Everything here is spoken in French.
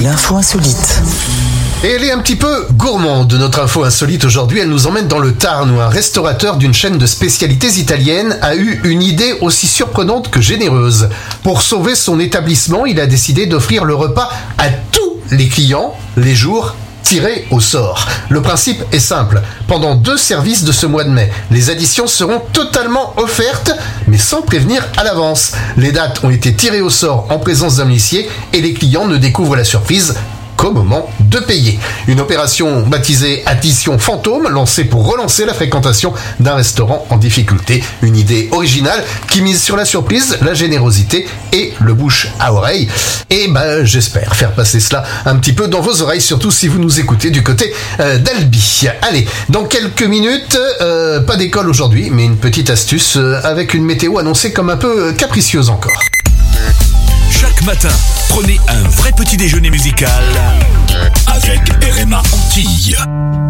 l'info insolite. Et elle est un petit peu gourmande, notre info insolite aujourd'hui. Elle nous emmène dans le Tarn où un restaurateur d'une chaîne de spécialités italiennes a eu une idée aussi surprenante que généreuse. Pour sauver son établissement, il a décidé d'offrir le repas à tous les clients les jours tirés au sort. Le principe est simple. Pendant 2 services de ce mois de mai, les additions seront totalement offertes, mais sans prévenir à l'avance. Les dates ont été tirées au sort en présence d'un huissier et les clients ne découvrent la surprise qu'au moment de payer. Une opération baptisée Addition Fantôme, lancée pour relancer la fréquentation d'un restaurant en difficulté. Une idée originale qui mise sur la surprise, la générosité et le bouche à oreille. Et j'espère faire passer cela un petit peu dans vos oreilles, surtout si vous nous écoutez du côté d'Albi. Allez, dans quelques minutes, pas d'école aujourd'hui, mais une petite astuce avec une météo annoncée comme un peu capricieuse encore. Chaque matin, prenez un vrai petit déjeuner musical avec RMA Antilles.